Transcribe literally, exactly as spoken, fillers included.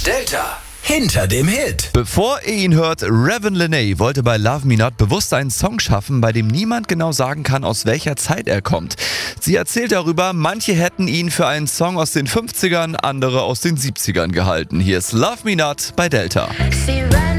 Delta. Hinter dem Hit. Bevor ihr ihn hört, Raven Lenae wollte bei Love Me Not bewusst einen Song schaffen, bei dem niemand genau sagen kann, aus welcher Zeit er kommt. Sie erzählt darüber, manche hätten ihn für einen Song aus den fünfzigern, andere aus den siebzigern gehalten. Hier ist Love Me Not bei Delta.